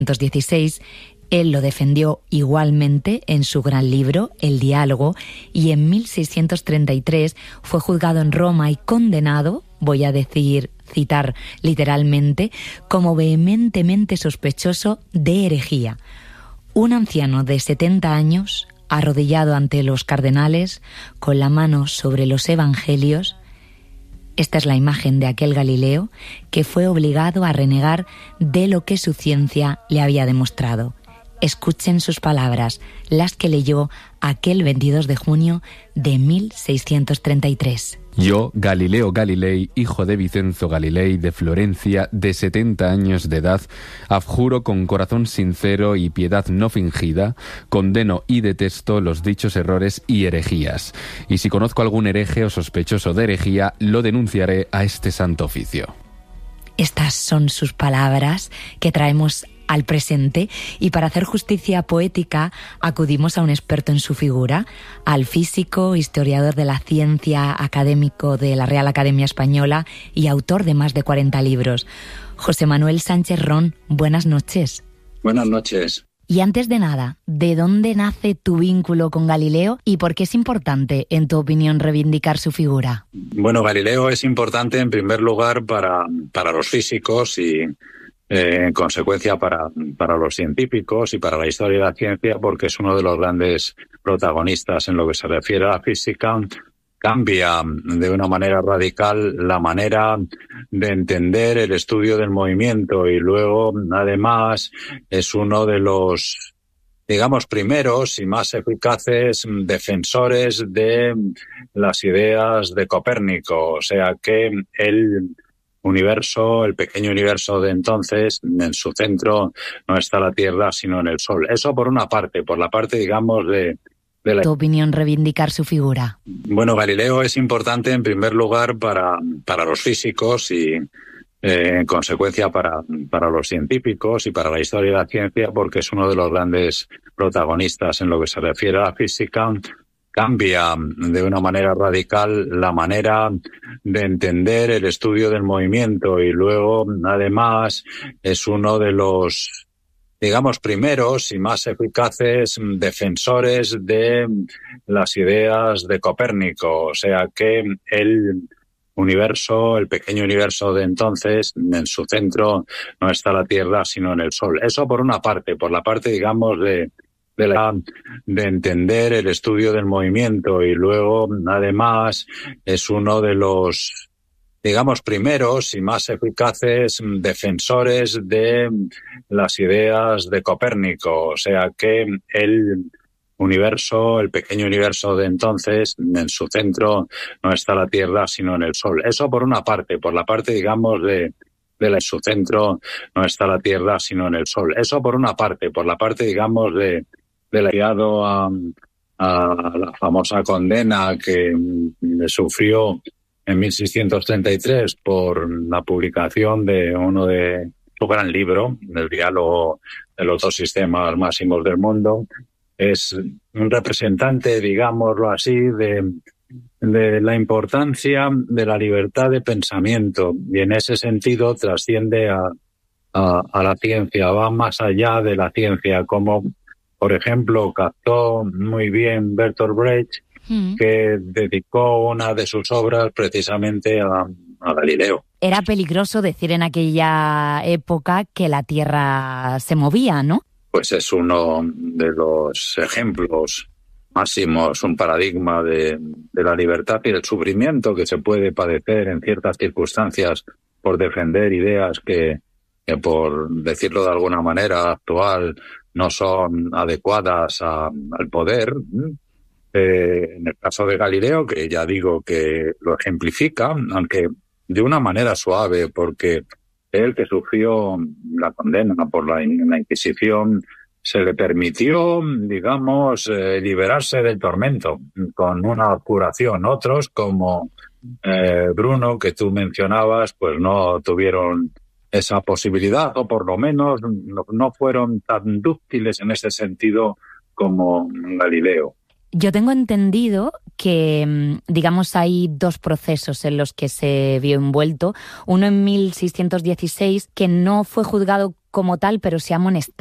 1616, él lo defendió igualmente en su gran libro, El Diálogo, y en 1633 fue juzgado en Roma y condenado, voy a citar literalmente, como vehementemente sospechoso de herejía. Un anciano de 70 años, arrodillado ante los cardenales, con la mano sobre los evangelios. Esta es la imagen de aquel Galileo que fue obligado a renegar de lo que su ciencia le había demostrado. Escuchen sus palabras, las que leyó aquel 22 de junio de 1633. Yo, Galileo Galilei, hijo de Vicenzo Galilei de Florencia, de 70 años de edad, abjuro con corazón sincero y piedad no fingida, condeno y detesto los dichos errores y herejías. Y si conozco algún hereje o sospechoso de herejía, lo denunciaré a este santo oficio. Estas son sus palabras que traemos al presente, y para hacer justicia poética acudimos a un experto en su figura, al físico, historiador de la ciencia, académico de la Real Academia Española y autor de más de 40 libros. José Manuel Sánchez Ron, buenas noches. Buenas noches. Y antes de nada, ¿de dónde nace tu vínculo con Galileo y por qué es importante, en tu opinión, reivindicar su figura? Bueno, Galileo es importante en primer lugar para los físicos y en consecuencia para los científicos y para la historia de la ciencia, porque es uno de los grandes protagonistas en lo que se refiere a la física. Cambia de una manera radical la manera de entender el estudio del movimiento y luego, además, es uno de los, digamos, primeros y más eficaces defensores de las ideas de Copérnico. O sea que el universo, el pequeño universo de entonces, en su centro no está la Tierra, sino en el Sol. Eso por una parte, por la parte, digamos, de la... ¿Tu opinión, reivindicar su figura? Bueno, Galileo es importante en primer lugar para los físicos y en consecuencia para los científicos y para la historia de la ciencia, porque es uno de los grandes protagonistas en lo que se refiere a la física. Cambia de una manera radical la manera de entender el estudio del movimiento y luego, además, es uno de los, digamos, primeros y más eficaces defensores de las ideas de Copérnico. O sea que el universo, el pequeño universo de entonces, en su centro no está la Tierra, sino en el Sol. Eso por una parte, por la parte, digamos, de entender el estudio del movimiento y luego, además, es uno de los, digamos, primeros y más eficaces defensores de las ideas de Copérnico. O sea que el universo, el pequeño universo de entonces, en su centro no está la Tierra, sino en el Sol. Eso por una parte, por la parte, digamos, de su centro no está la Tierra, sino en el Sol. Eso por una parte, por la parte, digamos, ligado a la famosa condena que sufrió en 1633 por la publicación de uno de su gran libro, El Diálogo de los dos sistemas máximos del mundo. Es un representante, digámoslo así, de la importancia de la libertad de pensamiento, y en ese sentido trasciende a la ciencia, va más allá de la ciencia, como por ejemplo captó muy bien Bertolt Brecht, que dedicó una de sus obras precisamente a Galileo. Era peligroso decir en aquella época que la Tierra se movía, ¿no? Pues es uno de los ejemplos máximos, un paradigma de la libertad y del sufrimiento que se puede padecer en ciertas circunstancias por defender ideas que por decirlo de alguna manera actual no son adecuadas al poder. En el caso de Galileo, que ya digo que lo ejemplifica, aunque de una manera suave, porque él, que sufrió la condena por la Inquisición, se le permitió, digamos, liberarse del tormento con una curación. Otros, como Bruno, que tú mencionabas, pues no tuvieron esa posibilidad, o por lo menos no fueron tan dúctiles en ese sentido como Galileo. Yo tengo entendido que, digamos, hay dos procesos en los que se vio envuelto. Uno en 1616, que no fue juzgado como tal, pero se ha amonestado